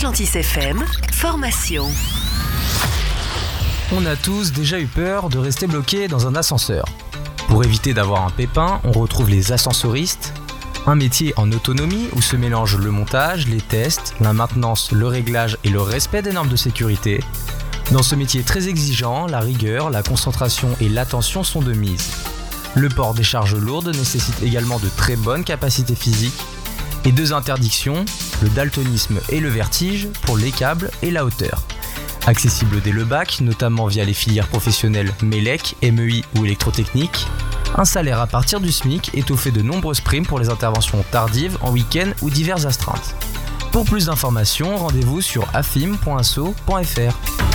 Atlantis FM, formation. On a tous déjà eu peur de rester bloqué dans un ascenseur. Pour éviter d'avoir un pépin, on retrouve les ascensoristes, un métier en autonomie où se mélangent le montage, les tests, la maintenance, le réglage et le respect des normes de sécurité. Dans ce métier très exigeant, la rigueur, la concentration et l'attention sont de mise. Le port des charges lourdes nécessite également de très bonnes capacités physiques et deux interdictions, le daltonisme et le vertige pour les câbles et la hauteur. Accessible dès le bac, notamment via les filières professionnelles MELEC, MEI ou électrotechnique. Un salaire à partir du SMIC est au fait de nombreuses primes pour les interventions tardives, en week-end ou diverses astreintes. Pour plus d'informations, rendez-vous sur afim.asso.fr.